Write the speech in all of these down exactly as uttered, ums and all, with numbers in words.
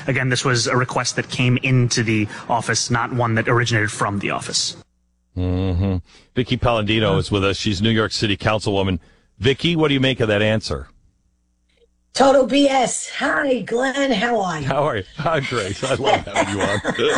again, this was a request that came into the office, not one that originated from the office. Mm-hmm. Vicki Palladino is with us. She's New York City Councilwoman. Vicki, what do you make of that answer? Total B S. Hi, Glenn. How are you? How are you? Hi, Grace. I love having you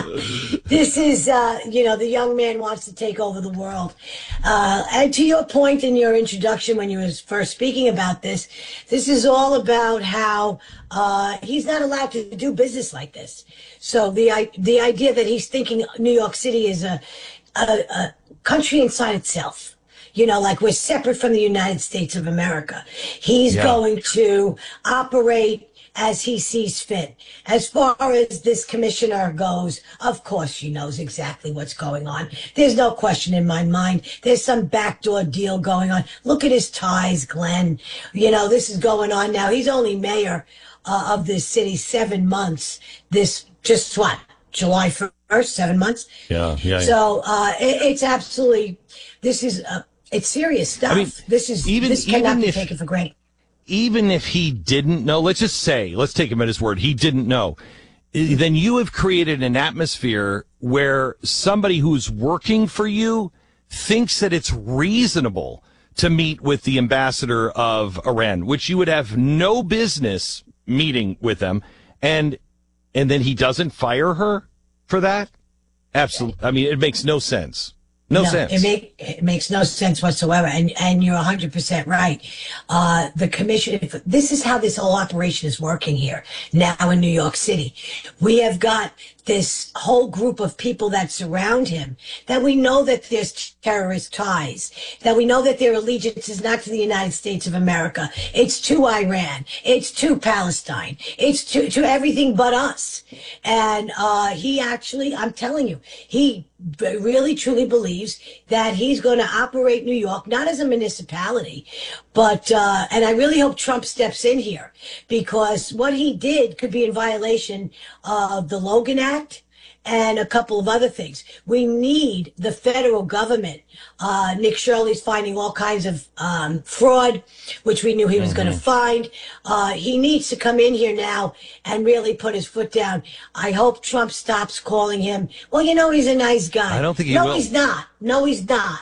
on. This is, uh, you know, the young man wants to take over the world. Uh, and to your point in your introduction when you was first speaking about this, this is all about how uh, he's not allowed to do business like this. So the the idea that he's thinking New York City is a, a, a country inside itself. You know, like we're separate from the United States of America. He's yeah. going to operate as he sees fit. As far as this commissioner goes, of course she knows exactly what's going on. There's no question in my mind. There's some backdoor deal going on. Look at his ties, Glenn. You know, this is going on now. He's only mayor uh, of this city seven months. This, just what, July first, seven months? Yeah, yeah. So uh, it, it's absolutely, this is... Uh, It's serious stuff. I mean, this is even, this cannot even be if, taken for granted. Even if he didn't know, let's just say, let's take him at his word, he didn't know. Then you have created an atmosphere where somebody who's working for you thinks that it's reasonable to meet with the ambassador of Iran, which you would have no business meeting with them, and and then he doesn't fire her for that? Absolutely. I mean, it makes no sense. No, no sense. It, make, it makes no sense whatsoever. And, and you're one hundred percent right. Uh, the commission, if, this is how this whole operation is working here now in New York City. We have got this whole group of people that surround him, that we know that there's terrorist ties, that we know that their allegiance is not to the United States of America. It's to Iran. It's to Palestine. It's to, to everything but us. And uh, he actually, I'm telling you, he really truly believes that he's going to operate New York, not as a municipality, but, uh, and I really hope Trump steps in here, because what he did could be in violation of the Logan Act and a couple of other things. We need the federal government. Uh, Nick Shirley's finding all kinds of um, fraud, which we knew he was mm-hmm. going to find. Uh, he needs to come in here now and really put his foot down. I hope Trump stops calling him, well, you know, he's a nice guy. I don't think he no, will. No, he's not. No, he's not.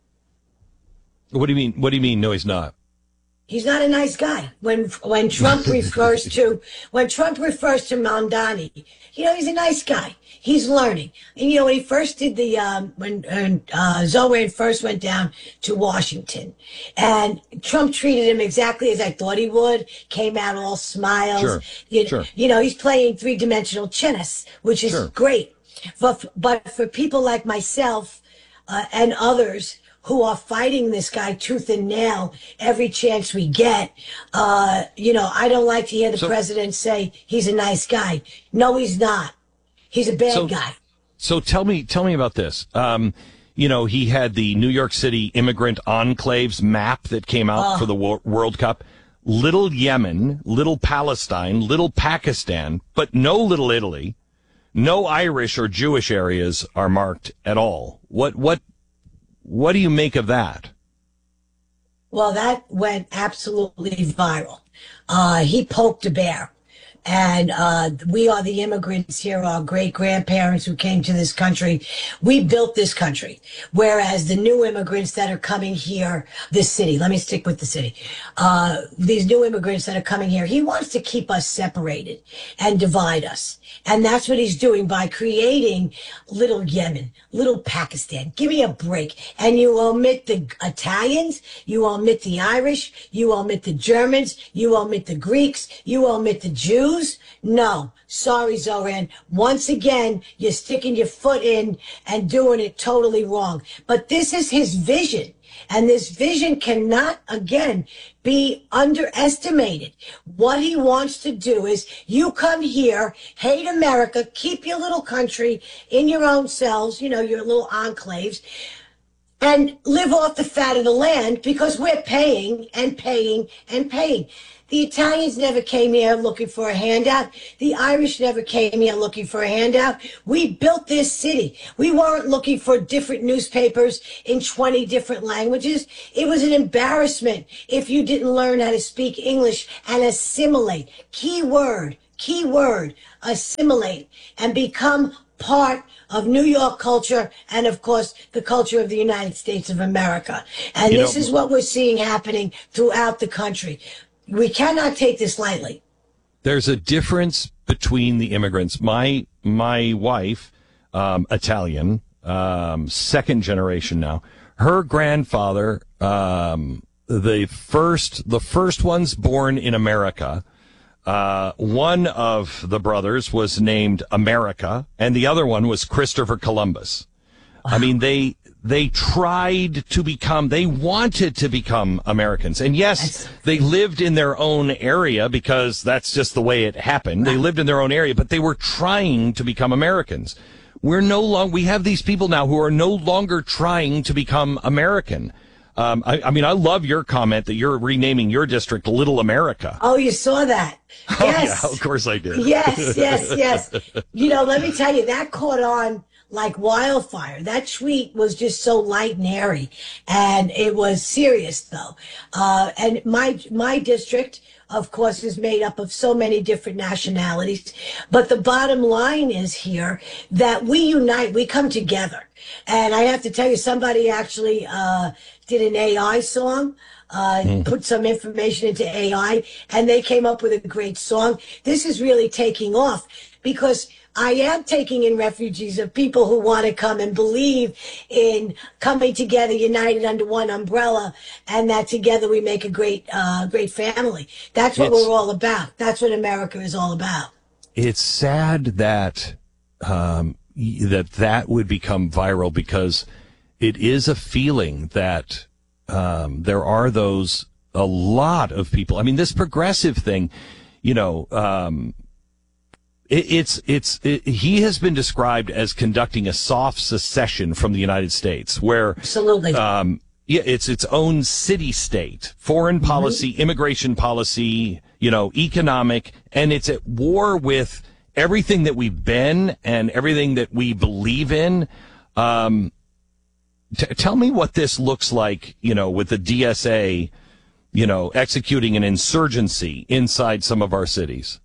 What do you mean? What do you mean? No, he's not. He's not a nice guy. When when Trump refers to when Trump refers to Mamdani, you know, he's a nice guy. He's learning. And you know, when he first did the um, when, when uh, Zoran first went down to Washington, and Trump treated him exactly as I thought he would. Came out all smiles. Sure. You, sure. you know, he's playing three dimensional chess, which is sure. great. But but for people like myself uh, and others who are fighting this guy tooth and nail every chance we get. Uh, you know, I don't like to hear the so, president say he's a nice guy. No, he's not. He's a bad so, guy. So tell me, tell me about this. Um, you know, he had the New York City immigrant enclaves map that came out uh, for the Wo- World Cup. Little Yemen, little Palestine, little Pakistan, but no little Italy. No Irish or Jewish areas are marked at all. What, what, What do you make of that? Well, that went absolutely viral. Uh, he poked a bear. And uh, we are the immigrants here, our great-grandparents who came to this country. We built this country, whereas the new immigrants that are coming here, this city, let me stick with the city, uh, these new immigrants that are coming here, he wants to keep us separated and divide us. And that's what he's doing by creating little Yemen, little Pakistan. Give me a break. And you omit the Italians, you omit the Irish, you omit the Germans, you omit the Greeks, you omit the Jews. No, sorry, Zoran. Once again, you're sticking your foot in and doing it totally wrong. But this is his vision. And this vision cannot, again, be underestimated. What he wants to do is you come here, hate America, keep your little country in your own selves, you know, your little enclaves, and live off the fat of the land because we're paying and paying and paying. The Italians never came here looking for a handout. The Irish never came here looking for a handout. We built this city. We weren't looking for different newspapers in twenty different languages. It was an embarrassment if you didn't learn how to speak English and assimilate. Key word, key word, assimilate, and become part of New York culture and, of course, the culture of the United States of America. And You this know, is what we're seeing happening throughout the country. We cannot take this lightly. there's a difference between the immigrants. My my wife, um, Italian, um, second generation now. Her grandfather, um, the first the first ones born in America. Uh, one of the brothers was named America, and the other one was Christopher Columbus. I mean, they they tried to become, they wanted to become Americans. And yes, they lived in their own area because that's just the way it happened. They lived in their own area, but they were trying to become Americans. We're no longer, we have these people now who are no longer trying to become American. Um, I, I mean, I love your comment that you're renaming your district Little America. Oh, you saw that? Oh, Yes. yeah, of course I did. Yes, yes, yes. You know, let me tell you, that caught on like wildfire. That tweet was just so light and airy, and it was serious though. Uh, and my my district, of course, is made up of so many different nationalities. But the bottom line is here that we unite, we come together. And I have to tell you, somebody actually uh, did an A I song. Uh, mm. Put some information into A I, and they came up with a great song. This is really taking off because I am taking in refugees of people who want to come and believe in coming together, united under one umbrella, and that together we make a great, uh, great family. That's what it's, we're all about. That's what America is all about. It's sad that um, that that would become viral because it is a feeling that um, there are those a lot of people. I mean, this progressive thing, you know. Um, It, it's it's it, he has been described as conducting a soft secession from the United States, where absolutely, um, yeah, it's its own city state, foreign policy, mm-hmm. immigration policy, you know, economic, and it's at war with everything that we've been and everything that we believe in. Um, t- tell me what this looks like, you know, with the D S A, you know, executing an insurgency inside some of our cities.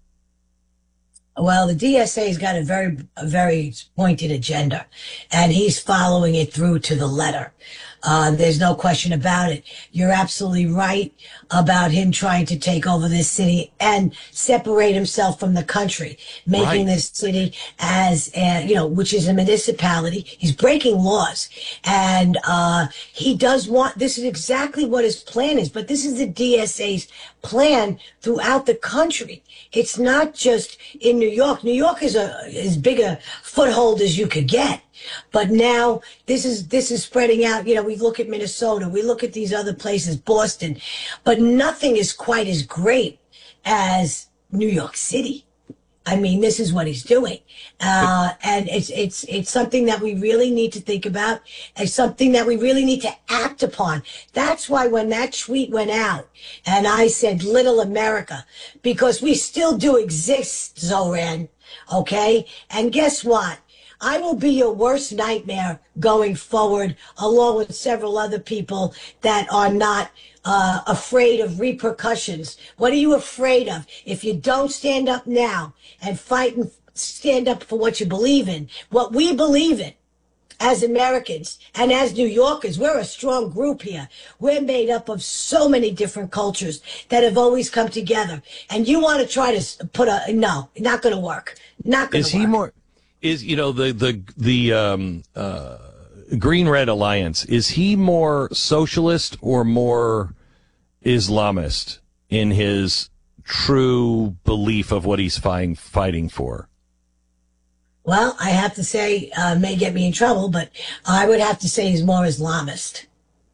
Well, the D S A's got a very, a very pointed agenda, and he's following it through to the letter. Uh, there's no question about it. You're absolutely right about him trying to take over this city and separate himself from the country, making right. this city as, a, you know, which is a municipality. He's breaking laws, and uh, he does want, this is exactly what his plan is, but this is the D S A's plan throughout the country. It's not just in New York. New York is a as big a foothold as you could get. But now this is this is spreading out. You know, we look at Minnesota, we look at these other places, Boston, but nothing is quite as great as New York City. I mean, this is what he's doing, uh, and it's it's it's something that we really need to think about. It's something that we really need to act upon. That's why when that tweet went out, and I said "Little America," because we still do exist, Zoran. Okay, and guess what? I will be your worst nightmare going forward, along with several other people that are not uh, afraid of repercussions. What are you afraid of? If you don't stand up now and fight and stand up for what you believe in, what we believe in as Americans and as New Yorkers, we're a strong group here. We're made up of so many different cultures that have always come together. And you want to try to put a, no, not going to work. Not going to work. Is he more... Is, you know, the, the, the, um, uh, Green Red Alliance, is he more socialist or more Islamist in his true belief of what he's fighting, fighting for? Well, I have to say, uh, may get me in trouble, but I would have to say he's more Islamist.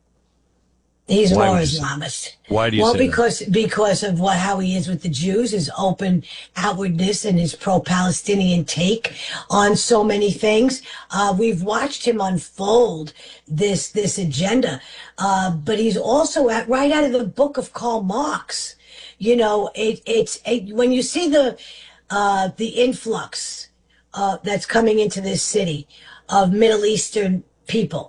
He's Why more Islamist. Why do you well, say because that? because of what how he is with the Jews, his open outwardness and his pro-Palestinian take on so many things. Uh, we've watched him unfold this this agenda, uh, but he's also at, right out of the book of Karl Marx. You know, it, it's it, when you see the uh, the influx uh, that's coming into this city of Middle Eastern people.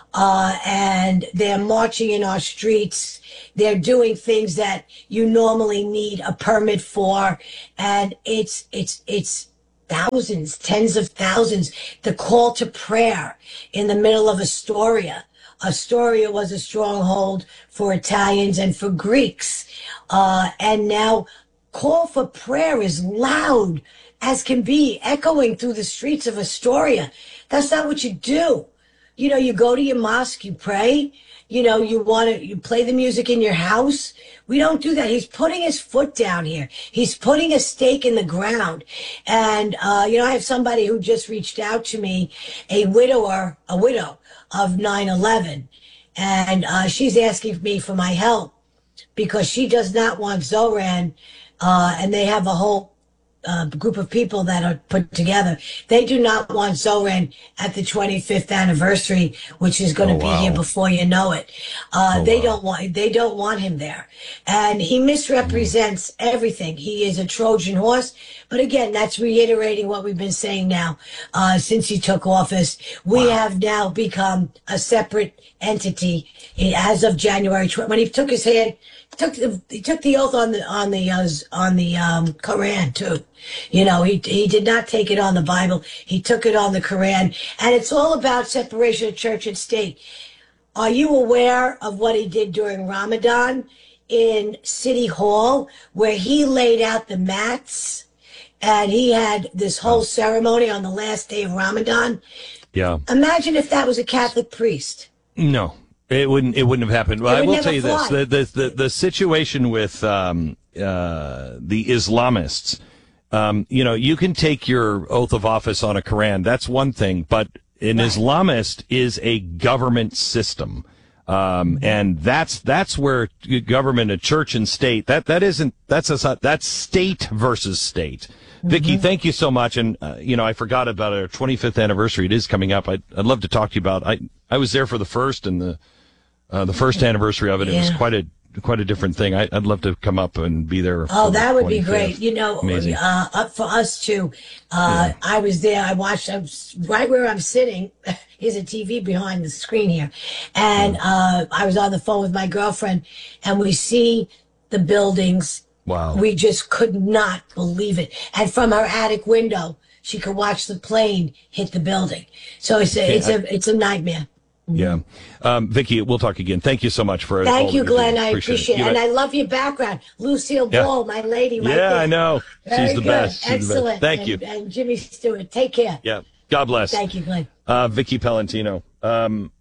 uh, and they're marching in our streets. They're doing things that you normally need a permit for, and it's it's it's thousands, tens of thousands. The call to prayer in the middle of Astoria. Astoria was a stronghold for Italians and for Greeks, uh, and now call for prayer is loud as can be, echoing through the streets of Astoria. That's not what you do. You know, you go to your mosque, you pray, you know, you want to, you play the music in your house. We don't do that. He's putting his foot down here. He's putting a stake in the ground. And, uh, you know, I have somebody who just reached out to me, a widower, a widow of nine eleven. And, uh, she's asking me for my help because she does not want Zoran, uh, and they have a whole Uh, group of people that are put together. They do not want Zoran at the twenty-fifth anniversary, which is going to oh, be wow. here before you know it. Uh, oh, they wow. don't want, they don't want him there. And he misrepresents mm. everything. He is a Trojan horse. But again, that's reiterating what we've been saying now, uh, since he took office. We wow. have now become a separate entity as of January twelfth. When he took his hand, took the, he took the oath on the on the uh, on the um, Quran too. You know, he he did not take it on the Bible. He took it on the Quran, and it's all about separation of church and state. Are you aware of what he did during Ramadan in City Hall, where he laid out the mats, and he had this whole ceremony on the last day of Ramadan? Yeah. Imagine if that was a Catholic priest. No. It wouldn't. It wouldn't have happened. Well, I will tell you fly. this: the the the, the situation with um, uh, the Islamists. Um, you know, you can take your oath of office on a Quran. That's one thing, but an right. Islamist is a government system, um, and that's that's where government, a church, and state. That that isn't. That's a that's state versus state. Mm-hmm. Vicki, thank you so much. And uh, you know, I forgot about our twenty-fifth anniversary. It is coming up. I'd I'd love to talk to you about. I I was there for the first and the. Uh, the first anniversary of it, yeah. It was quite a quite a different thing. I, I'd love to come up and be there. Oh, that would be great. You know, uh, up for us too. Uh, yeah. I was there. I watched. I was right where I'm sitting. Here's a T V behind the screen here, and yeah. uh, I was on the phone with my girlfriend, and we see the buildings. Wow. We just could not believe it. And from her attic window, she could watch the plane hit the building. So it's a okay, it's I, a it's a nightmare. Yeah. Um, Vicki, we'll talk again. Thank you so much for it. Thank you, Glenn. I appreciate it. it. And I love your background. Lucille yeah. Ball, my lady. Right yeah, there. I know. Very She's the good. best. She's Excellent. The best. Thank and, you. And Jimmy Stewart. Take care. Yeah. God bless. Thank you, Glenn. Uh, Vicki Palantino. Um,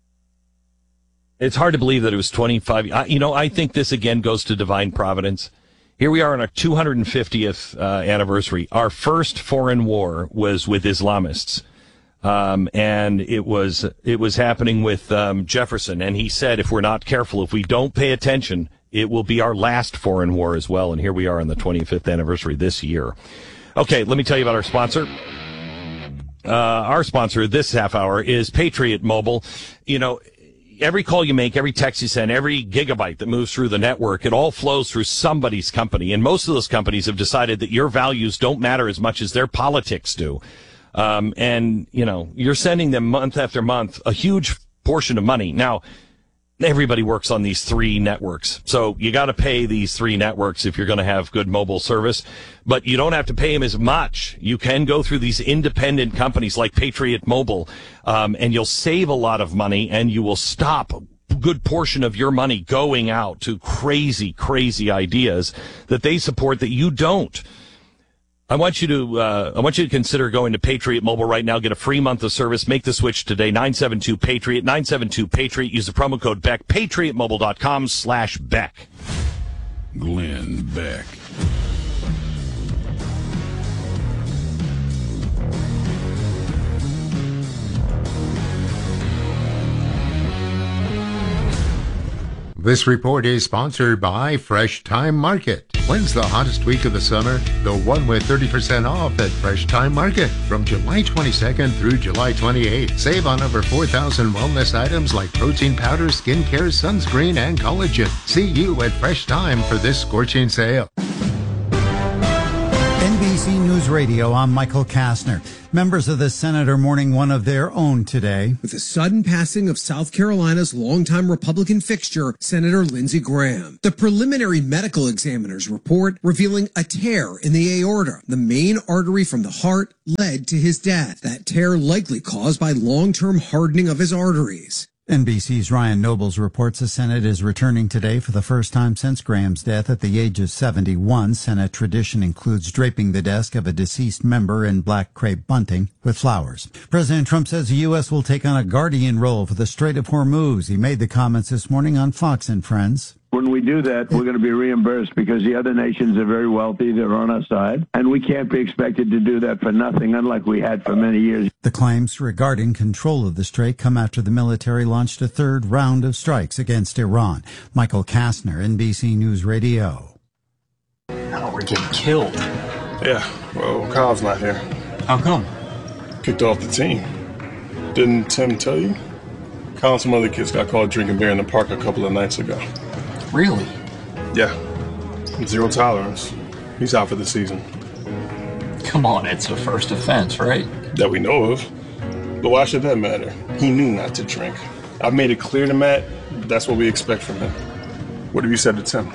it's hard to believe that it was twenty-five. I, you know, I think this again goes to divine providence. Here we are on our two hundred fiftieth uh, anniversary. Our first foreign war was with Islamists. Um, and it was, it was happening with, um, Jefferson. And he said, if we're not careful, if we don't pay attention, it will be our last foreign war as well. And here we are on the twenty-fifth anniversary this year. Okay. Let me tell you about our sponsor. Uh, our sponsor this half hour is Patriot Mobile. You know, every call you make, every text you send, every gigabyte that moves through the network, it all flows through somebody's company. And most of those companies have decided that your values don't matter as much as their politics do. Um, and, you know, you're sending them month after month a huge portion of money. Now, everybody works on these three networks. So you got to pay these three networks if you're going to have good mobile service. But you don't have to pay them as much. You can go through these independent companies like Patriot Mobile, um, and you'll save a lot of money, and you will stop a good portion of your money going out to crazy, crazy ideas that they support that you don't. I want you to, uh, I want you to consider going to Patriot Mobile right now. Get a free month of service. Make the switch today. nine seven two Patriot, nine seven two Patriot. Use the promo code Beck, patriotmobile.com slash Beck. Glenn Beck. This report is sponsored by Fresh Time Market. When's the hottest week of the summer? The one with thirty percent off at Fresh Time Market. From July twenty-second through July twenty-eighth. Save on over four thousand wellness items like protein powder, skincare, sunscreen, and collagen. See you at Fresh Time for this scorching sale. N B C News Radio, I'm Michael Kastner. Members of the Senate are mourning one of their own today, with the sudden passing of South Carolina's longtime Republican fixture, Senator Lindsey Graham. The preliminary medical examiner's report revealing a tear in the aorta, the main artery from the heart, led to his death. That tear likely caused by long-term hardening of his arteries. N B C's Ryan Nobles reports the Senate is returning today for the first time since Graham's death at the age of seventy-one. Senate tradition includes draping the desk of a deceased member in black crepe bunting with flowers. President Trump says the U S will take on a guardian role for the Strait of Hormuz. He made the comments this morning on Fox and Friends. When we do that, we're going to be reimbursed because the other nations are very wealthy. They're on our side. And we can't be expected to do that for nothing, unlike we had for many years. The claims regarding control of the strait come after the military launched a third round of strikes against Iran. Michael Kastner, N B C News Radio. Oh, we're getting killed. Yeah, well, Kyle's not here. How come? Kicked off the team. Didn't Tim tell you? Kyle and some other kids got caught drinking beer in the park a couple of nights ago. Really? Yeah. Zero tolerance. He's out for the season. Come on, it's a first offense, right? That we know of. But why should that matter? He knew not to drink. I've made it clear to Matt, that's what we expect from him. What have you said to Tim?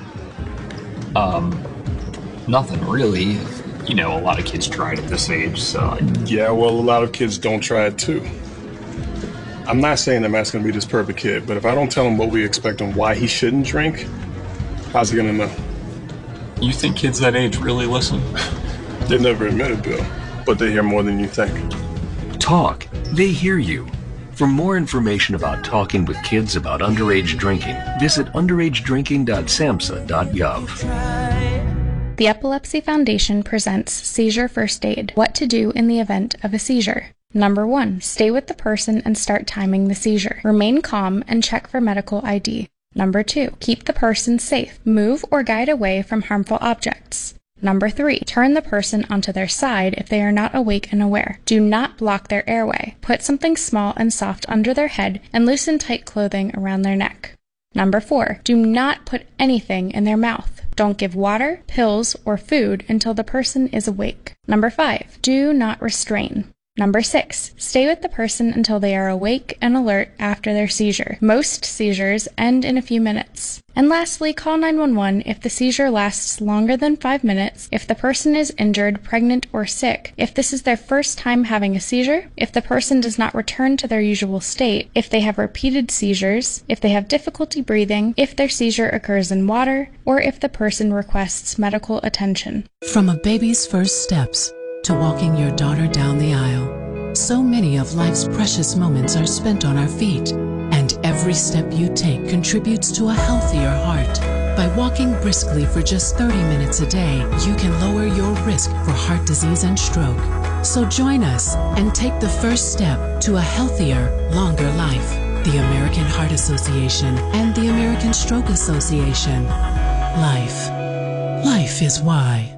Um, nothing really. You know, a lot of kids try it at this age, so... I... Yeah, well, a lot of kids don't try it too. I'm not saying that Matt's going to be this perfect kid, but if I don't tell him what we expect and why he shouldn't drink, how's he going to know? You think kids that age really listen? They never admit it, Bill, but they hear more than you think. Talk. They hear you. For more information about talking with kids about underage drinking, visit underage drinking dot samhsa dot gov. The Epilepsy Foundation presents Seizure First Aid. What to do in the event of a seizure. Number one, stay with the person and start timing the seizure. Remain calm and check for medical I D. Number two, keep the person safe. Move or guide away from harmful objects. Number three, turn the person onto their side if they are not awake and aware. Do not block their airway. Put something small and soft under their head and loosen tight clothing around their neck. Number four, do not put anything in their mouth. Don't give water, pills, or food until the person is awake. Number five, do not restrain. Number six, stay with the person until they are awake and alert after their seizure. Most seizures end in a few minutes. And lastly, call nine one one if the seizure lasts longer than five minutes, if the person is injured, pregnant, or sick, if this is their first time having a seizure, if the person does not return to their usual state, if they have repeated seizures, if they have difficulty breathing, if their seizure occurs in water, or if the person requests medical attention. From a baby's first steps to walking your daughter down the aisle, so many of life's precious moments are spent on our feet, and every step you take contributes to a healthier heart. By walking briskly for just thirty minutes a day, you can lower your risk for heart disease and stroke. So join us and take the first step to a healthier, longer life. The American Heart Association and the American Stroke Association. Life. Life is why.